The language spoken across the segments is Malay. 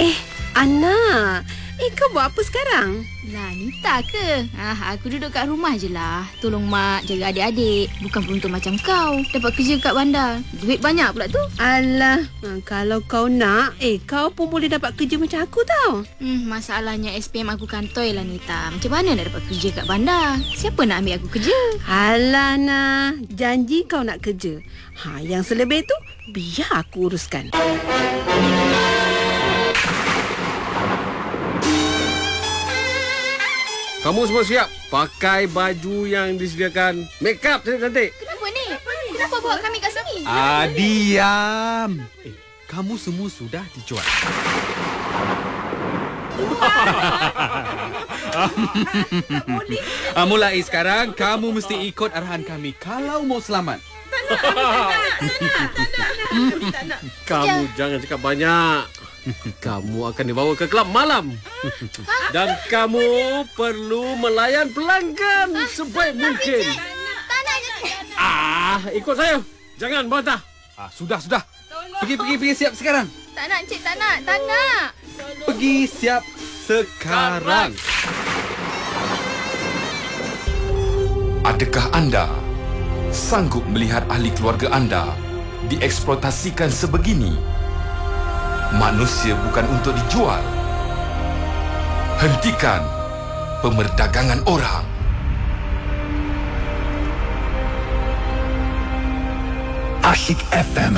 Anna, kau buat apa sekarang? Lah, Nita ke? Aku duduk kat rumah je lah. Tolong mak jaga adik-adik. Bukan beruntung macam kau. Dapat kerja kat bandar. Duit banyak pula tu. Alah, kalau kau nak, kau pun boleh dapat kerja macam aku tau. Masalahnya SPM aku kantoi lah, Nita. Macam mana nak dapat kerja kat bandar? Siapa nak ambil aku kerja? Alah, Nah. Janji kau nak kerja. Yang selebih tu, biar aku uruskan. Kamu semua siap? Pakai baju yang disediakan. Make up cantik-cantik. Kenapa ni? Kenapa bawa kami kat sini? Diam. Kamu semua sudah dijual. Mulai sekarang, kamu mesti ikut arahan kami kalau mau selamat. Tak nak. Kamu jangan cakap banyak. Kamu akan dibawa ke kelab malam. Dan kamu perlu melayan pelanggan sebaik mungkin. Ikut saya. Jangan bantah. Sudah. Pergi siap sekarang. Tak nak, Encik. Tak nak. Pergi siap sekarang. Adakah anda sanggup melihat ahli keluarga anda dieksploitasikan sebegini? Manusia bukan untuk dijual. Hentikan pemerdagangan orang. Asyik FM.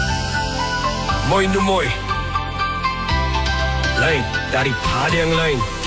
Moi nu moi. Lain daripada yang lain.